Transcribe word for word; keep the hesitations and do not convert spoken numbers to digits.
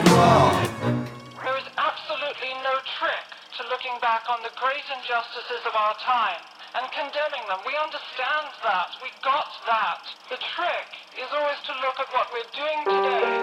There is absolutely no trick to looking back on the great injustices of our time and condemning them. We understand that. We got that. The trick is always to look at what we're doing today